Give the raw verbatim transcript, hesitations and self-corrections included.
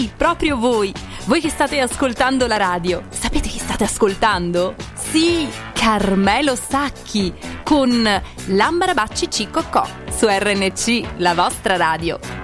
Sì, proprio voi. Voi che state ascoltando la radio. Sapete chi state ascoltando? Sì, Carmelo Sacchi con Lambarabacci Cicocò su R N C, la vostra radio.